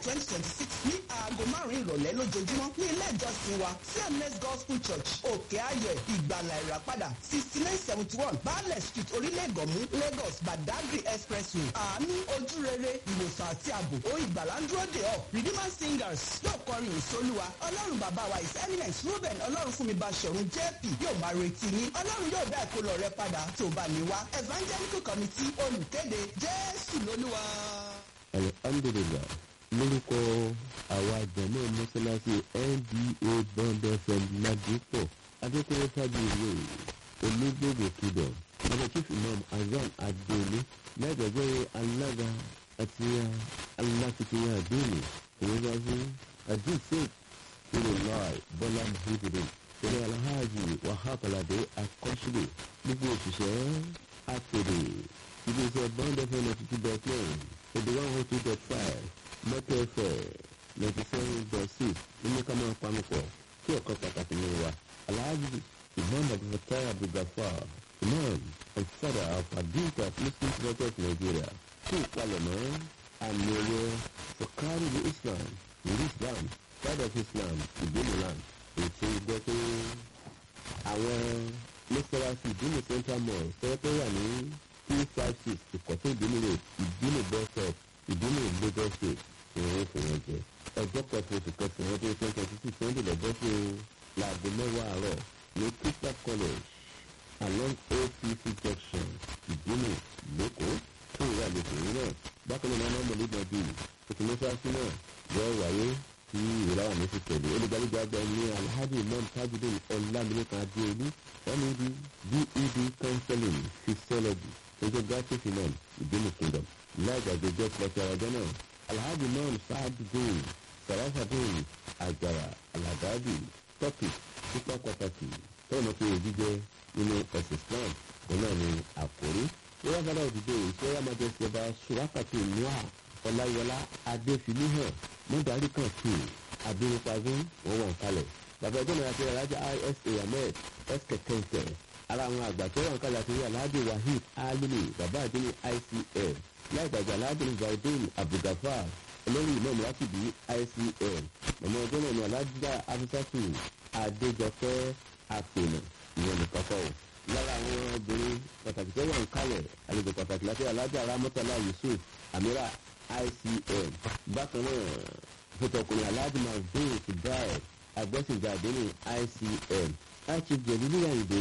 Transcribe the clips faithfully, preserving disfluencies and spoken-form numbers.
twenty twenty six ní aago márùn-ún ìrọ̀lẹ́ lójoojúmọ́ ní ilé ìjọsìn wa cms gospel church òkè ayọ̀ ìgbàlà ìràpadà sixty nine seventy one baálẹ̀ street orílẹ̀ ìgànmú lagos badagry expressway àánú ojúrere ìwòsàn àti ààbò ó ìgbàlà ń dúró dè ọ́ redeemer singers yóò kọrin ìsolúwa ọlọ́run bàbá wa his eminence ruben ọlọ́run fún mi Báṣọ̀run jp yóò máa retí ní ọlọ́run yóò dá ìkólọ rẹ padà tó bá ní wá evangelical committee olùkéde jésù lolúwa. alhamdulilah lórúkọ àwa jẹ̀mọ́ mọ́sálásí N D A Bond F M ládùúpọ̀ adékòwé fábíyèwé olúgbògbò kìdọ̀ bàbá chief imam azan adéolé lágbàgbé alága àti alákìtìyàn àdéhùn ìwéwájú àdìsẹ́ ìrọ̀láì bọ́lá muhibiri ìrẹ̀ alhaji wàhápàlàdé akọ́ṣílẹ̀ gbogbo òṣìṣẹ́ àpèrè iléeṣẹ́ Bond F M ninety two dot nine èdè one oh two dot five mẹ́tẹ̀ẹ̀fẹ̀ ninety seven dot six nínú ká máa panupọ̀ kí ọ̀kan pàtàkì ní wa alhaji imam abdulfatai abdulgafar imam and father of adinka muslim prophet Nigeria fún ìpalẹ̀mọ́ àmì ẹ̀yẹ sọ̀kárì ní islam ní islam side of islam ìgbémilan ètò ìgbẹ́ pé àwọn mọ́sálásí ìdílé central mall tẹ́lẹ̀tẹ́ wà ní two five six ìkọ̀tún ìdílé ìdílé bọ́sẹ̀ ìdílé Lagos state ìrìn fún wọn jẹ ọjọ́ kẹfà oṣù kẹsàn-án ọdún twenty twenty six twenty lọ́jọ́ sí láago mẹ́wàá àárọ̀ ní Christian college along O P C junction ìdílé lẹ́kọ̀ọ́ fún ìwà àlejò náà bákan náà náà mọ̀lẹ́dọ̀ bíi tuntun mọ́sálásí náà yọ wáyé tí ìwéláwà ní ti tẹ̀lé olùgbàlejò àgbà ní alhaji imam tajudeen ọlámilẹ́kan adéolú wọn ní ibi D E D counseling physiology ojú graphic imam ìdílé kingdom láìgbàgbé jẹ́ pẹ̀lú ọjọ́ náà alhaji imam saadudeen sarafadeen àjàrà alagabi topic pípa pàtàkì tọ́nà pé òjíjẹ nínú ẹ̀sìn islam òun náà ní àkórí wọ́n fẹ́ràn òdìdó ìṣẹ́yà májèsì ọba surakati noah ọláyọlá adéfìlíhàn mọ́dàrí kan tù abirùpàgé wọn wà ń kalẹ̀ bàbá ẹgbẹ́ náà ti rẹ̀ alájà I S A ahmed ẹ̀sìkẹ̀ kẹ̀ǹtẹ̀ ara àwọn àgbà tó wà ń kalẹ̀ àti rí alhaji wahid alili bàbá àdínní I C L láìgbàgbà alhaji zaudeen abdulgafar olórí imam ratibi I C L ọmọ ẹgbẹ́ náà ní alhaja afisatu adéjọkẹ́ àpènà ìyẹn nìkan kọ́ ọ̀ lára àwọn obìnrin pàtàkì tó wà ń kalẹ̀ àlejò pàtàkì láti alhaja ramọ́tàlá yusuf amira I C L bákan náà fotokùnrin alhaji mazin ibrahim agbẹ́sìnjáde ní I C L archive jẹ̀lúlú àyìnbó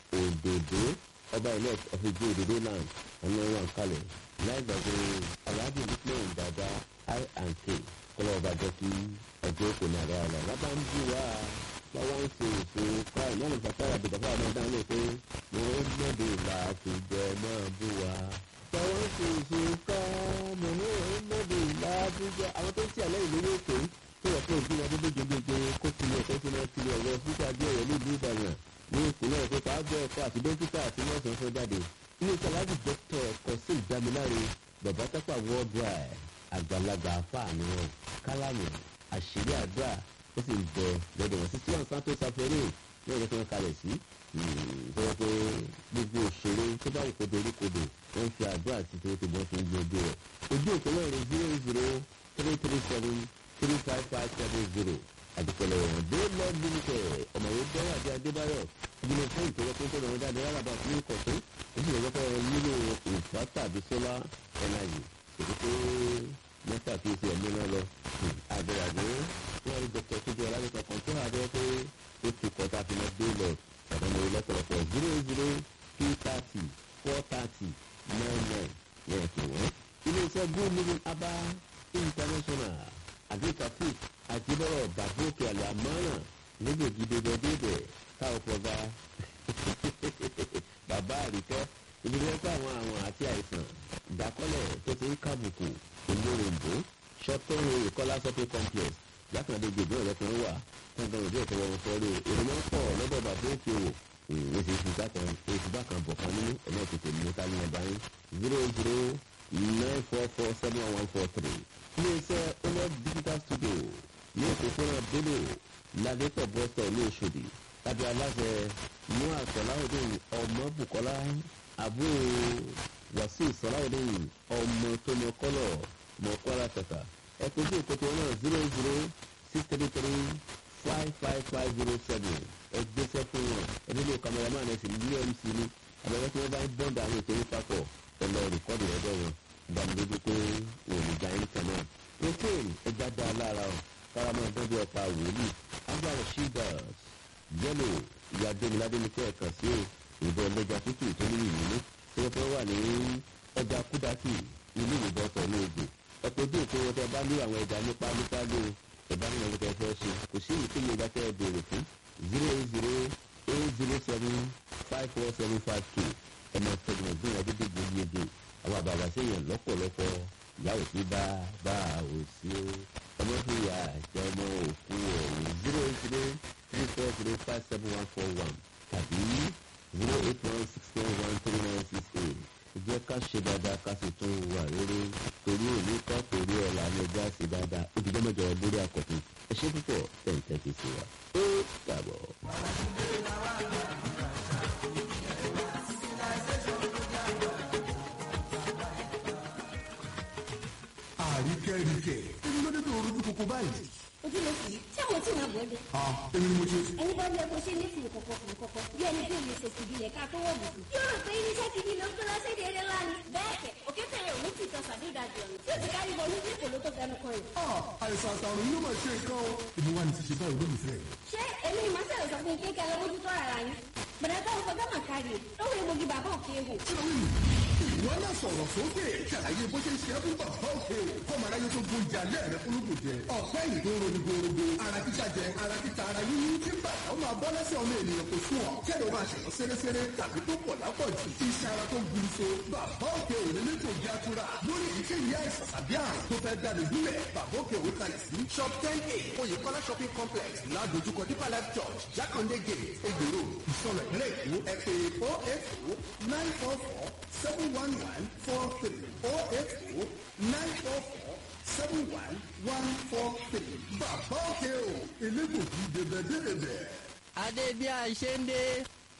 òdòdó ọba ilẹ̀ ọ̀fíìsì òdòdó land ọ̀nà wọn kalẹ̀ láìgbàgbé alhaji muslim dada I and K kọ́lọ́ ọba jẹ́ kí ọjọ́ kò ní ara rẹ̀ lábá ń bí wá lọ́wọ́ ń ṣe èso káì náà lè fàtàrà àbùdàfà náà dáná pé mo ń gbọ́dọ̀ làásùjọ náà bú wa tọwọ́ ń ṣe èso ká mo ní òun gbọ́dọ̀ làásùjọ àwọn tó ń tí àlẹ́ ìlú lóòkè tó yẹ kó o gbìyànjú gbégbégbé kó tilẹ̀ kó tilẹ̀ tilẹ̀ ọ̀rọ̀ fúnṣà bí ọ̀rọ̀ nílùú Ìbàdàn ní ìpínlẹ̀ Èkó káàbọ̀ ẹ̀kọ́ àti dókítà àti nọ́ọ̀sì fún jáde ilé iṣẹ́ aláàjì dókítà ẹ̀kọ́ sí ìdámiláre bàbá tápà worldwide àgbàlagbà àfààní wọn kálámù àṣírí àdúrà ó sì ń bẹ lọ́dọ̀ wọn títí wọn santo safẹ́rẹ́ ní ọ̀rẹ́ tí wọ́n kalẹ̀ sí ìfọwọ́ pé gbogbo òṣèré tó bá ìkó dorí kodò wọ́n fi àdúrà sí tó ti bọ́ fi ń gbé ojú rẹ̀ ojú òkè náà rẹ̀ zero zero three three seven three five five seven zero àdìpẹ̀lẹ̀ ọ̀hún dé lord limited ọ̀mọ̀wé dọ́wọ́ àti adébáyọ̀ ìgbìmọ̀ fún ìtọ́wọ́ tó ń tọ́jú ọ̀hún dáadé rárá bá a ti ní ìkọ̀tún ó sì lọ́wọ́ fẹ́ nílò ìfà tàbí sólà ẹ̀nàjì èyí tó mẹ́ta fi ṣe ẹ̀mí náà lọ àgbẹ̀yàgbé wọ́n rí dr tójú ọ̀làdẹ́kọ̀ kan tó àdé pé ó ti kọ́ tá a fi lọ dé lọ ọ̀dọ́mọ lọ́pọ̀lọpọ̀ zero zero two thirty four thirty nine nine ní ẹ̀kẹ́ wọ́n. iléeṣẹ́ good living aba international àgbékàfíì àti bọ́rọ̀ bàbókè àlẹ́ àmọ́ràn nígbèjì dèbẹ̀dèbẹ̀ káwọn pọ̀gá bàbá àríkẹ́ ibi tí wọ́n kọ́ àwọn àwọn àti àìsàn ìdákọ́lẹ̀ tó ti ń kábùkù ìlú short-term ìkọlá shopping complex jákàndé gbèdé ọ̀rẹ́ kan wà kankan òde ìtọ́wọ́ wọn fọ́ọ́rẹ́ èròmọ́ pọ̀ lọ́dọ̀ bàbá òkè wò èsì ìfúgbàkan ìfúgbàkan bọ̀ kan nínú ẹ̀mọ́ tètè mú ká ní ẹ̀bá yín zero zero nine four four seven one four three iléeṣẹ́ honor digital studio ní òpópónà bello ládẹ́tọ̀ bọ́sẹ̀ ní Òṣòdì tàbí aláṣẹ mú àsọ̀láwọ̀dún ọmọ Bùkọ́lá àbúrò Wàsíù Sọ̀láwọ̀dún ọmọ tó mọ kọ́lọ̀ mọ Kwara Tẹ̀ka ẹ kojú òkòtò náà zero zero six three three five five five zero seven ẹ gbéṣẹ́ fún wọn ẹ nílò cameraman ẹ sì nílò mc ní àbẹ̀wẹ́ tí wọ́n bá ń bọ́ǹdà àwọn ètò yìí papọ̀ ẹ lọ rìkọ́dì lọ́dọ̀ wọn ìdánilójú pé wọn ò ní gba ẹni kan náà. protein ẹja dá a lára ọ kára máa dán bí ọ̀pá wòlíì agbára shivers yellow ìyá gbẹmíládé ní kẹ́ẹ̀kan sí ìbọn ẹlẹ́ja tútù tó ní ìlú tí wọ́n fẹ́ wà ní ọjà kúdákì ilé ìwòbọ̀ ọ̀tọ̀ ní ogbè ọ̀pọ̀ ojú òkú wọn tẹ bá ní àwọn ẹja nípa nípa ló ìbánimọ̀ ní kẹfẹ́ ṣe kò sí ìkéyìí ìgbà tẹ́ ẹ béèrè fún zero eight zero eight zero seven five four seven five two ẹ máa tẹ̀lé ọdún ọdún gbogbo yege àwọn àbàbà sẹ́yìn lọ́pọ̀lọpọ̀ ìyá ò sí bá bá ò sí ó ọmọ fún ìyá àti ọmọ òkú ọ̀hún zero eight zero three four zero five seven one four one tàbí zero eight one six one one three nine six eight jẹ́ ká ṣe dáadáa ká sì tún wà rere torí òní ká torí ọ̀la ní ẹja ṣe dáadáa ó ti gbọ́mọ̀jọ lórí àkọ́tún ẹ ṣé púpọ̀ tẹ̀ǹtẹ̀ fi ṣe wa ó dàbọ̀. àríkẹ́ríkẹ́ èmi ló dé tó orúkú kókó báyìí. ojú ló sì ṣé àwọn tí màá bọ̀ ẹ́ bẹ̀. ah èmi ni mo ṣe. ẹni bá ní ẹkọ ṣe ní fùrù kọ̀kọ̀ fùrù kọ̀kọ̀ bí ẹni tí èmi ṣe fìdí lẹ̀ ká tó wọ̀ bùkún. yóò rò pé irinṣẹ́ ti di ló ń tó lọ́sẹ̀ déédéé lánàá. bẹ́ẹ̀ kẹ̀ òkè tẹ̀yẹ òun ti tọ́ sàdédàjọ ọ̀nà tí ó ti kárí bọ̀ ní dípò ló tó fẹnu kan yìí. ah àìsàn àtàrùn yóò máa ṣe nǹkan o. èmi wà ní ti ṣe báyìí olólùfẹ́ rẹ̀. ṣé èmi ni màá sẹ̀rọ̀ sọ fún yín kékeré lójútó ara yín. bẹ̀rẹ̀ tó ń fọjọ́ mà kárí lówó egbògi bàbá òkè ewu. ìwọ náà sọ̀rọ̀ sókè ṣàlàyé bó ṣe ń ṣe é fún bàbá òkè o kọ́mọ aráyé tó gbó ìjà alẹ́ rẹ fúnlùkù jẹ ọ̀pẹ́ ìdóró ni gbòòrògbò ara títa jẹ ara títa ara yíyí tí bàtà ó máa bọ́ lẹ́sẹ̀ ọmọ ènìyàn kò sún ọ kẹ́lẹ́ ó máa ṣẹ̀yọ́ sẹ́rẹ́sẹ́rẹ́ tàbí tó pọ̀ lápọ̀jù iṣẹ́ ara tó gburu so bàbá òkè ò ní nípò bí atura lórí èyíkéyìí àìsàn tàbí àrùn tó fẹ́ dànù gúnlẹ̀ bàbá òkè ò kalẹ̀ sí shop ten a oyèkọ́lá shopping complex ládojúkọ deeper life church jákàndé gate egbèrò ìsọ̀rọ̀ ìpínlẹ̀ èkó ẹ pè oh eight oh nine four four seven one one four three oh eight oh nine four four seven one one four three bàbá òkè o elégbòkì dèbẹ̀dèbẹ̀. adé bí a ṣe ń dé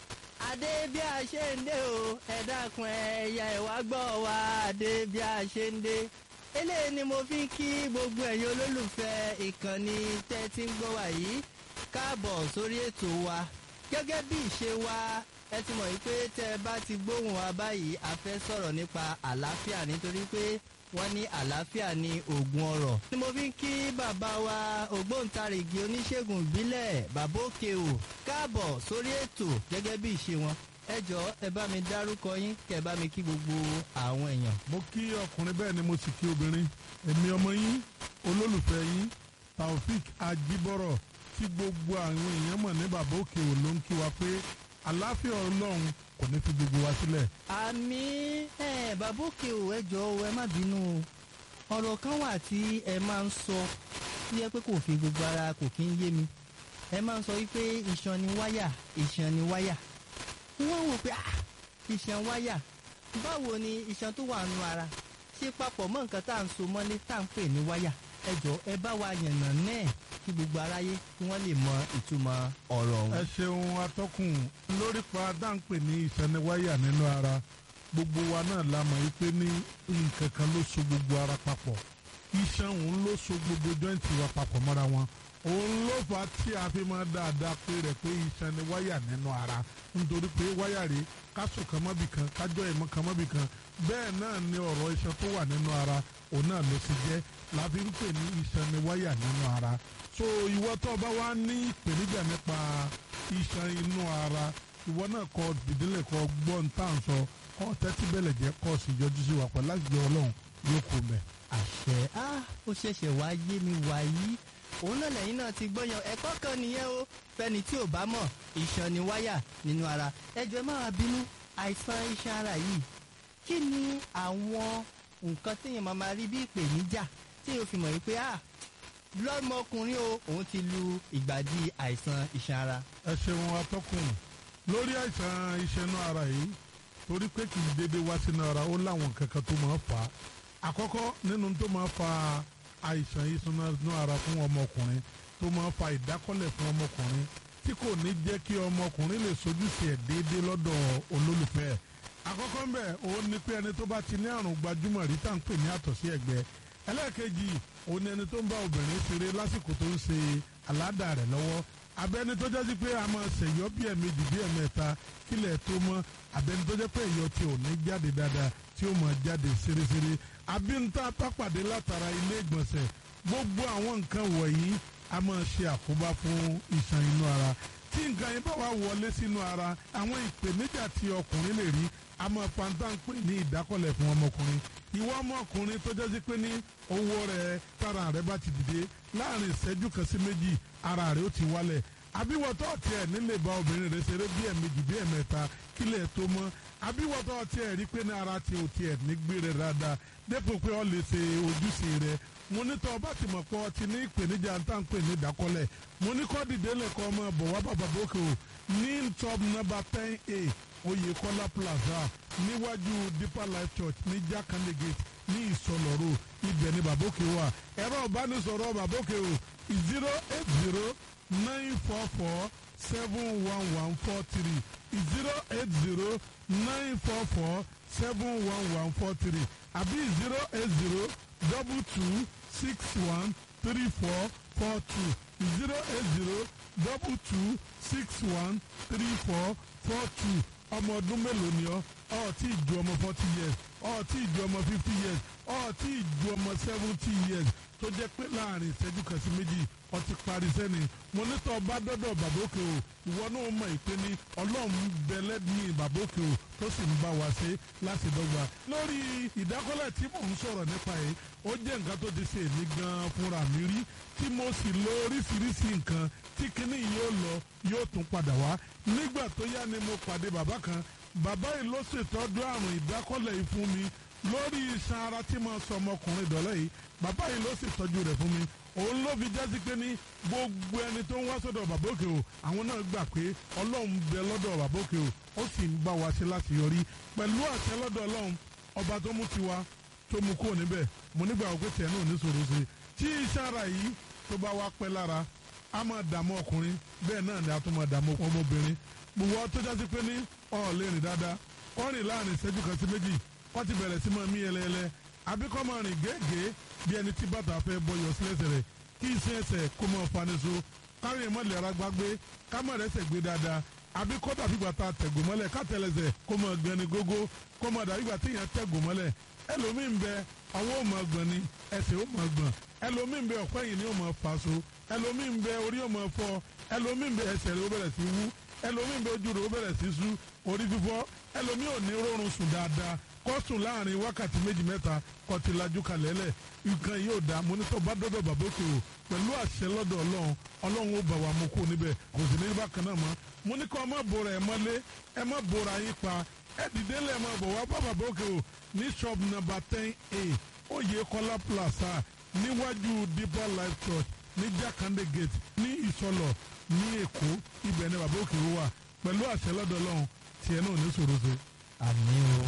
adé bí a ṣe ń dé o ẹ dákun ẹ̀yà ẹ̀wá gbọ́ wa adé bí a ṣe ń dé eléyìí ni mo fi ń kí gbogbo ẹ̀yin olólùfẹ́ ìkànnì tẹ́ ti ń gbọ́ wa yìí káàbọ̀ sórí ètò wa gẹ́gẹ́ bí ìṣe wa ẹ ti mọ̀ yìí pé tẹ́ ẹ bá ti gbóhùn wa báyìí a fẹ́ sọ̀rọ̀ nípa àlàáfíà nítorí pé wọ́n ní àlàáfíà ní oògùn ọrọ̀. ni mo fi ń kí bàbá wa ògbóǹtarìgì oníṣègùn ìbílẹ̀ bàbá òkè o káàbọ̀ sórí ètò gẹ́gẹ́ bí ìṣe wọn. ẹ jọ̀ọ́ ẹ bá mi dárúkọ yín kẹ́ ẹ bá mi kí gbogbo àwọn èèyàn. mo kí ọkùnrin bẹ́ẹ̀ ni mo sì kí obìnrin èmi ọmọ yín olólùfẹ́ yín Taofik Ajibọrọ tí gbogbo àwọn èèyàn mọ̀ ní bàbá òkè o ló ń kí wa pé àlàáfíà Ọlọ́run kò ní fi gbogbo wa sílẹ̀. àmì ẹ bàbá òkè o ẹ jọ̀ọ́ ẹ má bínú o ọ̀rọ̀ kan wà tí ẹ máa ń sọ tó yẹ pé kò fi gbogbo ara kò kí ń yé mi ẹ máa ń sọ wípé iṣan ni wáyà iṣan ni wáyà wọ́n wò pé ah iṣan wáyà báwo ni iṣan tó wà nù ara ṣe papọ̀ mọ́ nǹkan tá à ń so mọ́lé tá à ń pè ní wáyà ẹ jọ̀ọ́ ẹ bá wa yànnà náà kí gbogbo aráyé kí wọ́n lè mọ ìtumọ̀ ọ̀rọ̀ ọ̀hún. ẹ ṣeun atọ́kùn lórí pa dáńpè ní ìsẹniwáyà nínú ara gbogbo wa náà la mọ̀ yí pé ní nǹkan kan ló so gbogbo ara papọ̀ iṣan òun ló so gbogbo jọ́ǹtì wa papọ̀ mọ́ra wọn òun ló fà á tí a fi máa dáadáa pé rẹ̀ pé ìsẹniwáyà nínú ara nítorí pé wáyà rèé kásò kan mọ́bì kan kájọ́ ìmọ̀ kan mọ́bì kan bẹ́ẹ̀ náà ni ọ̀rọ̀ iṣan tó wà nínú ara òun náà ló ti jẹ́ la fi ń pè ní ìsẹniwáyà nínú ara so ìwọ tó bá wá ní ìpèníjà nípa iṣan inú ara ìwọ náà kọ dìdílé kọ gbọ́n tá à ń sọ kọ tẹ́tí bẹ̀lẹ̀ jẹ́ kọ sì yọjú sí wa pẹ̀lú láti jẹ́ ọlọ́run yóò kó mẹ́. àṣẹ á ó ṣẹ̀ṣẹ̀ wá yé mi wàyí òun náà lẹ́yìn náà ti gbọ́yàn ẹ̀kọ́ kan nìyẹn o fẹ́ni tí ò bá mọ̀ iṣan ni wáyà nínú ara ẹjọ́ ẹ má wá bínú àìsàn iṣan ara yìí kí ni àwọn nǹkan téèyàn máa máa rí bí ìpèníjà tí yóò fi mọ̀ yìí pé ah lọ́mọkùnrin o òun ti lu ìgbàdí àìsàn iṣan ara. ẹ ṣeun atọ́kùn lórí àìsàn iṣan inú ara yìí torí pé kì í dédé wá sínú ara ó láwọn kankan tó máa fà á àkọ́kọ́ nínú tó máa fa àìsàn iṣan inú ara fún ọmọkùnrin tó máa fa ìdákọ́lẹ̀ fún ọmọkùnrin tí kò ní jẹ́ kí ọmọkùnrin lè sojúṣe ẹ̀ déédéé lọ́dọ̀ olólùfẹ́ ẹ̀ àkọ́kọ́ ń bẹ̀ òun ni pé ẹni tó bá ti ní àrùn gbajúmọ̀ rí tá à ń pè ní àtọ̀sí ẹ̀gbẹ́ ẹlẹ́ẹ̀kejì òun ni ẹni tó ń bá obìnrin ṣeré lásìkò tó ń ṣe aládàá rẹ̀ lọ́wọ́ abẹ́ni tó jẹ́ sí pé a máa ṣèyọ́ bí ẹ̀mejì bí ẹ̀mẹ́ta kílẹ̀ tó mọ́ abẹ́ni tó jẹ́ pé ẹ̀yọ́ tí ò ní jáde dáadáa tí ó máa jáde ṣeréṣeré abínta pápàdé látara ilé ìgbọ̀nsẹ̀ gbogbo àwọn nǹkan wọ̀nyí a máa ṣe àkóbá fún iṣan inú ara tí nǹkan yẹn bá wà wọlé sínú ara àwọn ìpèníjà tí ọkùnrin lè rí a máa fanta ń pè ní ìdákọ̀lẹ̀ fún ọmọkùnrin ìwọ ọmọkùnrin tó jẹ́ sí pé ní owó rẹ̀ tára rẹ̀ bá ti dìde láàrin ìṣẹ́jú kan sí méjì ara rẹ̀ ó ti wálẹ̀ àbíwọ̀tọ́ tiẹ̀ nílé bá obìnrin rẹ̀ ṣeré bí ẹ̀mejì bí ẹ̀mẹ́ta kílẹ̀ tó mọ́ àbíwọ̀tọ́ tiẹ̀ rí pé ní ara tí ò tiẹ̀ ní gbé rẹ̀ dáadáa dépò pé ọ lè ṣe ojúṣe rẹ̀ mo ní tọ́ ọba tí mo pọ̀ ti ní ìpèníjà ń tà ń pè ní ìdákọ́lẹ̀ mo ní kọ́ dìde lẹ́kọ́ ọmọ bọ̀ wá bàbá bókè o ní top number ten a Oyèkọ́lá plaza níwájú Deeper Life Church ní Jakande Gate ní Ìsọlọ́rọ̀ ibẹ̀ ní bàbókè wà ẹ̀rọ ìbánisọ̀rọ̀ bàbókè o zero eight zero nine four four seven one one four three zero eight zero nine four four seven one one four three àbí zero eight zero double two six one three four four two zero eight zero double two six one three four four two ọmọ ọdún mélòó ni ọ ọ tí ì ju ọmọ forty years ọ tí ì ju ọmọ fifty years ọ tí ì ju ọmọ seventy years tó jẹ́ pé láàrin ìṣẹ́jú kan sí méjì ọ ti parí sẹ́ni mo ní tọ́ bá dọ́dọ̀ bàbókè o ìwọ náà mọ̀ ìpè ní ọlọ́run bẹ̀lẹ́ ní bàbókè o tó sì ń bá wa ṣe láti dọ́gba. lórí ìdákọ́lẹ̀ tí mò ń sọ̀rọ̀ nípa yìí ó jẹ́ nǹkan tó ti ṣe èmi gan-an fúnra mi rí tí mo sì lo oríṣiríṣi nǹkan tí kinní yóò lọ yóò tún padà wá nígbà tó yá ni mo pàdé bàbá kan bàbá yìí ló ṣètọ́jú àrùn ìdákọ́lẹ̀ yìí fún mi lórí iṣan ara tí mo sọ ọmọkùnrin dọ̀lẹ́ yìí bàbá yìí ló sì tọ́jú rẹ̀ fún mi òun ló fi jásí pé ní gbogbo ẹni tó ń wá sọ́dọ̀ bàbá òkè o àwọn náà gbà pé ọlọ́run bẹ lọ́dọ̀ bàbá òkè o ó sì ń bá wa ṣe láti yọrí pẹ̀lú àṣẹ lọ́dọ̀ ọlọ́run ọba tó mú tiwa tó mú kúrò níbẹ̀ mo nígbà òkú tiẹ̀ náà ní sòro ṣe tí iṣan ara yìí tó bá wá pẹ́ lára a máa dààmú ọkùnrin bẹ́ẹ̀ náà ni a tún máa dààmú ọmọbìnrin gbogbo tó jásí pé ní ọ̀ lè rìn dáadáa kọ́ rìn láàrin ìṣẹ́jú kan sí méjì kọ́ ti bẹ̀rẹ̀ sí máa mí ẹlẹ́ẹlẹ́ àbí kọ́ máa rìn gẹ́gẹ́ bí ẹni tí bàtà fẹ́ bọyọ̀ sílẹ̀sẹ̀ rẹ̀ kí iṣẹ́ ẹsẹ̀ kó máa faniṣo kárí ẹ̀ mọ́lẹ̀ ara gbágbé ká má rẹ́sẹ̀ gbé dáadáa àbí kó dàbí gbàtà tẹ̀gò mọ́lẹ̀ ká tẹ̀lẹ̀sẹ̀ kó máa gbẹni gógó kó máa dàbí gbàtà yẹn tẹ̀gò mọ́lẹ̀ ẹlòmíín bẹ ọwọ́ ò máa gbọ̀n ni ẹsẹ̀ ò máa gbọ̀n ẹlòmíín bẹ ọ̀pẹ́ yìí ni ò máa fàṣọ ẹlòmíín bẹ orí ò máa fọ́ ẹlòmíín bẹ ẹsẹ̀ rẹ̀ ó bẹ̀rẹ̀ sí wú ẹlòmíín bẹ ojú rẹ̀ ó bẹ̀rẹ̀ sí sú orí fífọ́ ẹlòmíín ò ní rọrùn sùn dáadáa kọ́sùn láàrin wákàtí méjì mẹ́ta kọ́ ti lajú kalẹ̀ lẹ̀ nǹkan yóò dá mọ́nítọ́ bá dọ́dọ̀ bàbókè o pẹ̀lú àṣẹ lọ́dọ̀ ọlọ́run ọlọ́run ó bà wá mú kó níbẹ̀ kò sì ní bákan náà mọ́ mo ní kọ́ ẹ má bora ẹ mọ́lé ẹ má bora yín pa ẹ dìde lẹ̀ mọ́ bọ̀ wá bá bàbókè o ní shop number ten a Oyèkọ́lá plaza níwájú Deeper Life Church ní Jakande Gate ní Ìsọlọ̀ ní Èkó ibẹ̀ ni bàbókè o wà pẹ̀lú àṣẹ lọ́dọ̀ ọlọ́run tiẹ̀ náà ní sòro ṣe. àmì o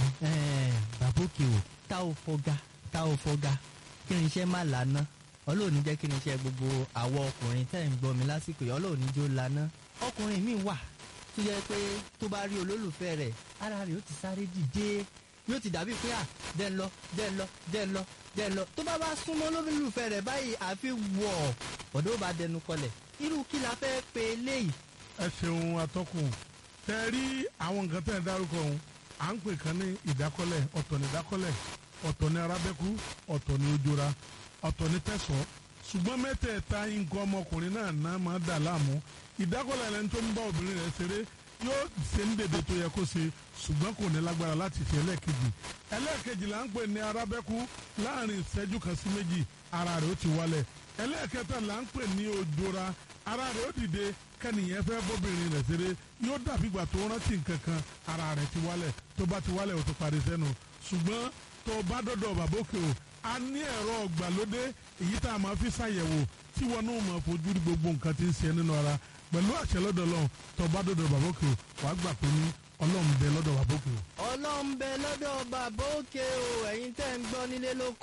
bàbókè o tá ò fọgá tá ò fọgá kí ni iṣẹ́ má lànà ọlọ́ọ̀ni jẹ́ kí ni iṣẹ́ gbogbo àwọ̀ ọkùnrin tẹ́ ń gbọ́ mi lásìkò yìí ọlọ́ọ̀ni jó lànà ọkùnrin mi wà tó yẹ pé tó bá rí olólùfẹ́ rẹ̀ ara rẹ̀ ó ti sáré dìde yóò ti dàbí pé à jẹ́ ń lọ jẹ́ ń lọ jẹ́ ń lọ jẹ́ ń lọ tó bá bá súnmọ́ olólùfẹ́ rẹ̀ báyìí àfi wọ̀ ọ̀dọ́ bá dẹnu kọlẹ̀ irú kí la fẹ́ pe eléyìí. ẹ ṣeun atọ́kùn tẹ rí àwọn nǹkan tẹ̀ ń dárúkọ ọ̀hún à ń pè kan ní ìdákọ́lẹ̀ ọ̀tọ̀ ní ìdákọ́lẹ̀ ọ̀tọ̀ ní arábẹ́kú ọ̀tọ̀ ní ojora ọ̀tọ̀ ní tẹ̀sọ́ ṣùgbọ́n mẹ́tẹ̀ẹ̀ta nǹkan ọmọkùnrin náà náà máa dà láàmú ìdákọ́lẹ̀ lẹni tó ń bá obìnrin rẹ̀ ṣeré yóò ṣe ń dèdè tó yẹ kó ṣe ṣùgbọ́n kò ní lágbára láti ṣe ẹlẹ́ẹ̀kejì ẹlẹ́ẹ̀kejì là ń pè ní arábẹ́kú láàrin ìṣẹ́jú kan sí méjì ara rẹ̀ ó ti wálẹ̀ ẹlẹ́ẹ̀kẹta là ń pè ní ojora ara rẹ̀ ó dìde kẹ́nìyẹn fẹ́ bóbìnrin rẹ̀ ṣeré yóò dàbí ìgbà tó rántí nǹkan kan ara rẹ̀ ti wálẹ̀ tó bá ti wálẹ̀ ó ti parí sẹ́nu ṣùgbọ́n tó bá dọ́dọ̀ bàbókè o a ní ẹ̀rọ ọ̀gbàlódé èyí tá a máa fi ṣàyẹ̀wò tí wọn náà máa fojú rí gbogbo nǹkan tí ń ṣe nínú ara pẹ̀lú àṣẹ lọ́dọ̀ lọ́hùn tó bá dọ́dọ̀ bàbókè o wàá gbà pé ní ọlọ́run bẹ lọ́dọ̀ bàbókè o. ọlọ́run bẹ lọ́dọ̀ bàbókè o ẹ̀yin tẹ́ ń gbọ́ nílé lóko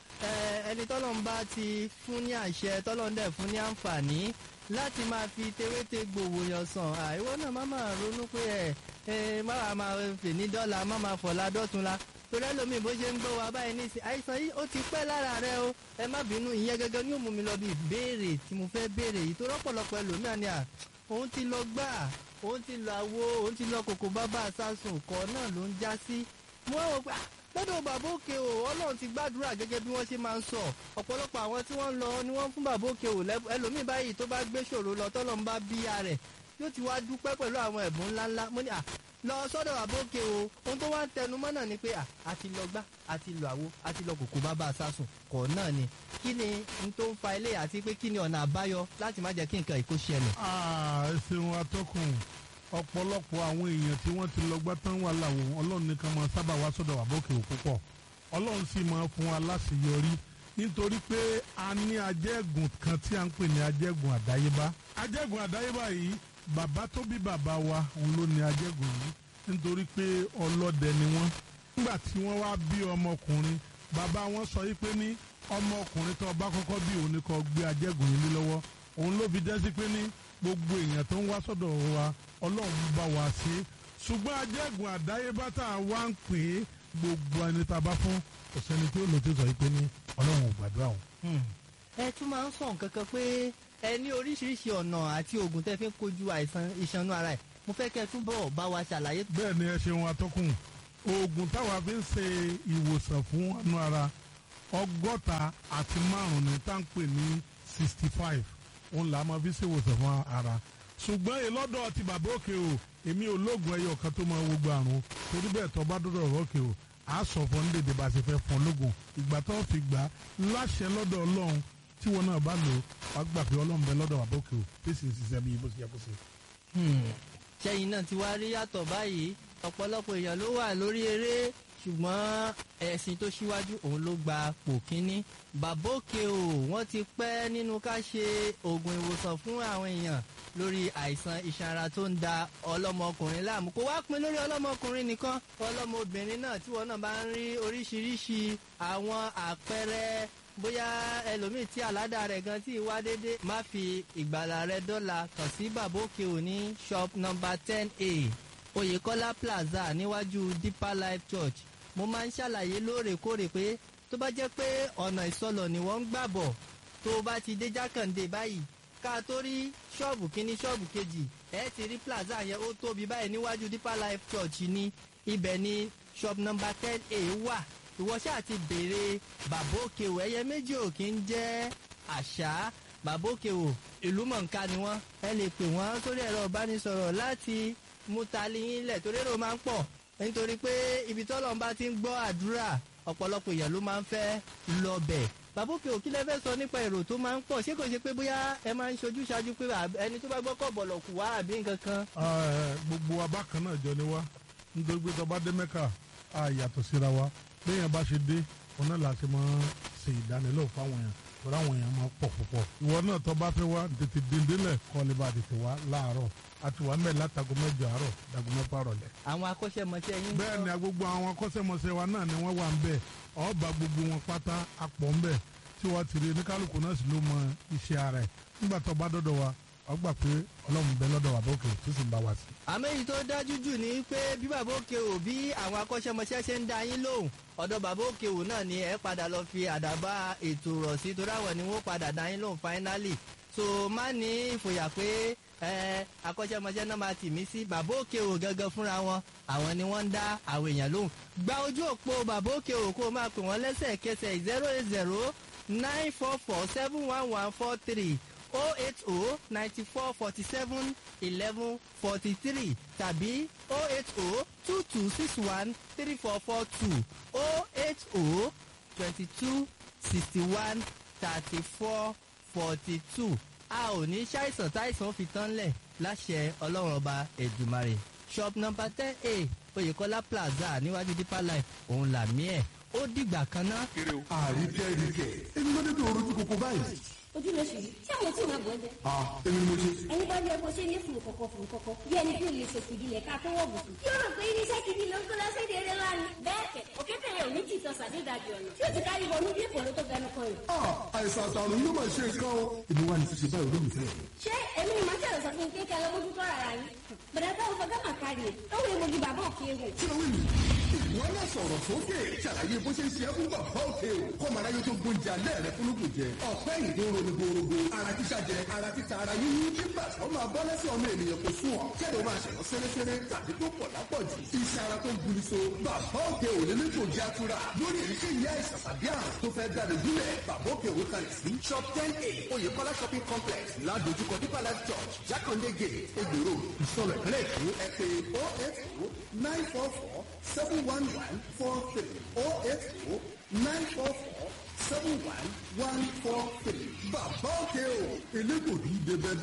ẹni tọ́lọ́run bá ti fún ní àṣẹ tọ́lọ́run dẹ̀ fún ní àǹfààní láti máa fi tewéte gbòòwò yàn sàn àìwọ náà má máa ronú pé ẹ ẹ má máa fè ní dọ́là má máa fọ̀la dọ́tunla torí ẹlòmíì bó ṣe ń gbọ́ wa báyìí nísìnyí àìsàn yìí ó ti pẹ́ lára rẹ o ẹ má bínú ìyẹn gẹ́gẹ́ ni ó mú mi lọ bí ìbéèrè tí mo fẹ́ béèrè yìí tó rọ́pọ̀lọpọ̀ ẹlòmíà ni à òun ti lọ gbà òun ti lọ àwo òun ti lọ kòkó bábà sásùn kọ́ náà ló ń já sí mo wá wò pé lọ́dọ̀ bàbá òkè o ọlọ́run ti gbàdúrà gẹ́gẹ́ bí wọ́n ṣe máa ń sọ ọ̀pọ̀lọpọ̀ àwọn tí wọ́n ń lọ ni wọ́n fún bàbá òkè o ẹlòmíì báyìí tó bá gbé ṣòro lọ tọ́lọ́run bá bíya rẹ̀ yóò ti wá dúpẹ́ pẹ̀lú àwọn ẹ̀bùn ńláńlá mo ní à lọ sọ́dọ̀ bàbá òkè o ohun tó wá ń tẹnu mọ́ náà ni pé à àti lọ gbá àti lọ àwo àti lọ kòkó bàbá sásùn kọ̀ náà ni kí ni n tó ń fa ilé àti pé kí ni ọ̀nà àbáyọ láti má jẹ́ kí nǹkan ìkó ṣẹlẹ̀. ẹ ṣeun atọ́kùn ọ̀pọ̀lọpọ̀ àwọn èèyàn tí wọ́n ti lọ gbá tán wà láwo ọlọ́run nìkan máa sábà wá sọ́dọ̀ bàbá òkè o púpọ̀ ọlọ́run sì máa fún wa láṣeyọrí nítorí pé a ní ajẹ́gùn kan tí a ń pè ní ajẹ́gùn àdáyébá ajẹ́gùn àdáyébá yìí bàbá tó bí bàbá wa òun ló ní ajẹ́gùn yìí nítorí pé ọlọ́dẹ ni wọ́n nígbà tí wọ́n wá bí ọmọkùnrin bàbá wọn sọ yìí pé ní ọmọkùnrin tó bá kọ́kọ́ bí òun ni kó gbé ajẹ́gùn yìí lé lọ́wọ́ òun ló fi jẹ́ sí pé ní gbogbo èèyàn tó ń wá sọ́dọ̀ wa ọlọ́run bá wa ṣe ṣùgbọ́n ajẹ́gùn àdáyébá tá a wá ń pè é gbogbo ẹni tá a bá fún kò sẹ́ni tí ó lò tí ó sọ yìí pé ní ọlọ́run ò gbàdúrà o. ẹ tún máa ń sọ nǹkan kan pé ẹ ní oríṣiríṣi ọ̀nà àti oògùn tẹ́ fi ń kojú àìsàn ìṣanú ara ẹ̀ mo fẹ́ kẹ́ ẹ túbọ̀ bá wa ṣàlàyé. bẹ́ẹ̀ ni ẹ ṣeun atọ́kùn oògùn táwa fi ń ṣe ìwòsàn fún anú ara ọgọ́ta àti márùn-ún ni tá à ń pè ní sixty five òun là á máa fi ṣe ìwòsàn fún ara ṣùgbọ́n ìlọ́dọ̀ ti bàbá òkè o èmi ò lóògùn ẹyọ kan tó máa wo gbogbo àrùn torí bẹ́ẹ̀ tó bá dọ́dọ̀ ọ̀rọ̀ òkè o a sọ fún ní dèdè bá a ṣe fẹ́ fún lóògùn ìgbà tó fi gbà láṣẹ lọ́dọ̀ ọlọ́run tí wọn náà bá lò wá gbà pé ọlọ́run bẹ lọ́dọ̀ bàbá òkè o tí sì ń ṣiṣẹ́ bí bó ṣe yẹ kó ṣe. ṣẹ́yìn náà ti wá rí yàtọ̀ báyìí ọ̀pọ̀lọpọ̀ èèyàn ló wà lórí eré ṣùgbọ́n ẹ̀sìn tó ṣíwájú òun ló gba pò kínní bàbá òkè o wọ́n ti pẹ́ nínú ká ṣe oògùn ìwòsàn fún àwọn èèyàn lórí àìsàn ìṣanra tó ń da ọlọ́mọkùnrin láàmú kó wá pin lórí ọlọ́mọkùnrin nìkan ọlọ́mọbìnrin náà tí wọn náà bá ń rí oríṣiríṣi àwọn àpẹẹrẹ bóyá ẹlòmíì tí àládà rẹ̀ gan tí wá déédéé má fi ìgbàlà rẹ̀ dọ́là kàn sí bàbá òkè o ní shop number ten a oyèkọ́lá plaza níwájú deeper life church mo máa ń ṣàlàyé lóòrèkóòrè pé tó bá jẹ́ pé ọ̀nà ìsọlọ̀ ni wọ́n ń gbà bọ̀ tó bá ti dé jákàndé báyìí ká tó rí ṣọ́ọ̀bù kínní ṣọ́ọ̀bù kejì ẹ ti rí plaza yẹn ó tóbi báyìí níwájú deeper life church ní ibẹ̀ ní shop number ten a wà ìwọ ṣáà ti béèrè bàbá òkè o ẹyẹ méjì ò kí ń jẹ́ àṣà bàbá òkè o ìlú mọ̀ǹká ni wọ́n ẹ lè pè wọ́n sórí ẹ̀rọ ìbánisọ̀rọ̀ láti mú talíyín lẹ̀ torí èrò máa ń pọ̀ nítorí pé ibi tọ́lọ́run bá ti ń gbọ́ àdúrà ọ̀pọ̀lọpọ̀ èèyàn ló máa ń fẹ́ lọ bẹ̀. bàbá òkè òkí lẹ́fẹ́ sọ nípa èrò tó máa ń pọ̀ ṣé kò ṣe pé bóyá ẹ máa ń ṣojú ṣáájú pé ẹni tó bá gbọ́ kọ̀ bọ̀lọ̀ kù wá àbí nǹkan kan. gbogbo abákan náà jọ ni wá nítorí pé tọba dé mẹ́kà á yàtọ̀ síra wa béèyàn bá ṣe dé òun náà láti máa ṣe ìdánilẹ́wò fáwọn èèyàn tọ́ra àwọn èèyàn máa pọ̀ púpọ̀. ìwọ náà tó bá fẹ́ wá tètè dèndélẹ̀ kọ́ lè bá tètè wá láàárọ̀ àti wà mẹ́ẹ̀ látago mẹ́jọ àárọ̀ dago mẹ́fà rọ̀lẹ́. àwọn akọ́ṣẹ́mọṣẹ́ yín. bẹ́ẹ̀ ni gbogbo àwọn akọ́ṣẹ́mọṣẹ́ wa náà ni wọ́n wà ń bẹ̀ ọba gbogbo wọn pátá apọ̀ ń bẹ̀ tí wọ́n ti rí oníkálukú náà sì ló mọ iṣẹ́ ara ẹ̀ nígbà tó bá dọ́dọ̀ wa ọ gbà pé ọlọ́run bẹ lọ́dọ̀ bàbá òkè tó sì ń bá wa sí. àmọ́ èyí tó dájú jù ní pé bí bàbá òkè ò bí àwọn akọ́ṣẹ́mọṣẹ́ ṣe ń dá yín lóhùn ọ̀dọ̀ bàbá òkè ò náà ni ẹ padà lọ fi àdàbà ètò rọ̀ sí torí àwọn ni wọ́n padà dá yín lóhùn finally so má ní ìfòyà pé ẹ akọ́ṣẹ́mọṣẹ́ náà máa tì mí sí bàbá òkè ò gangan fúnra wọn àwọn ni wọ́n ń dá àwọn èèyàn lóhùn gba ojú òpó bàbá òkè ò kó máa pè wọ́n lẹ́sẹ̀kẹsẹ̀ zero eight zero nine four four seven one one four three oh eight oh ninety four forty seven eleven forty three tàbí oh eight oh two two six one three four four two oh eight oh twenty two sixty one thirty four forty two a ò ní ṣàìsàn táìsàn fi tán lẹ̀ láṣẹ ọlọ́run ọba Èdùmàrè shop number ten a oyèkọ́lá plaza níwájú deeper life òun làmí ẹ̀ ó dìgbà kan ná. àríkẹ́ ríkẹ́ èmi ló dé tó rojú kókó báyìí. ojú ló ṣì rí ṣé àwọn tí ò máa bọ̀ ẹ́ jẹ́. ah èmi ni mo ṣe. ẹni bá yẹ kó ṣe ní fùrù kọ̀kọ̀ fùrù kọ̀kọ̀ bí ẹni tí ò lè ṣe fìdí lẹ̀ ká tó wọ̀ bùkún. yóò rò pé irinṣẹ́ gidi ló ń kó lọ́sẹ̀ dèrè lánàá. bẹ́ẹ̀ kẹ̀ òkè tẹ̀yẹ òní ti sọ sàdédàjì ọ̀nà tí ó ti kárí wọnú bí èkó ló tó fẹnu kan yìí. ah àìsàn àtàrùn yóò máa ṣe nǹkan o. èmi wà ní ṣíṣe báyìí olólùfẹ́. ṣé èmi ni màá ṣẹlẹ̀ sọ fún un kékeré lọ́mọdúnkọ́ rárá yín. bẹ̀rẹ̀ táwọn fọgá mà kárí ẹ̀ lọ́wọ́ èmogi bàbá òkè ewu. kí ló wí nù. ìwọ náà sọ̀rọ̀ sókè ṣàlàyé bó ṣe ń ṣe é fún bàbá òkè o kọ́mọ aráyé tó gbóúnjẹ alẹ́ rẹ fúnlùkùn jẹ ọ̀pẹ́ ìdó ronigorogo ara títa jẹ ara títa ara yíyí nígbà tí wọ́n máa bọ́ lẹ́sẹ̀ ọmọ ènìyàn kò sún ọ kẹ́lẹ́ o máa ṣẹ̀lọ́ sẹ́rẹ́sẹ́rẹ́ tàbí tó pọ̀ lápọ̀jù iṣẹ́ ara tó ń guni so bàbá òkè ò lè nípò jẹ́ àtúrà lórí èyíkéyìí àìsàn tàbí àrùn tó fẹ́ dáre gúnlẹ̀ bàbá òkè òwe kalẹ̀ sí shop ten a oyèkọ́lá shopping complex ládojúkọ deeper life church jákàndé gate egbèrò ìsọlọ ìpínlẹ̀ èkó ẹ pè oh eight oh nine four four seven one one four three oh eight oh nine four four seven one one four three bàbá òkè o elégbòdì débẹ̀.